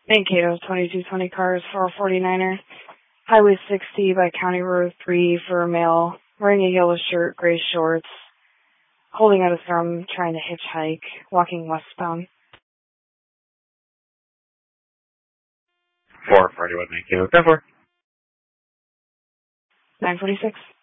Mankato, 2220 cars, 449er. Highway 60 by County Road 3 for a male, wearing a yellow shirt, gray shorts, holding out his thumb, trying to hitchhike, walking westbound. 441 Mankato, 10-4. 946.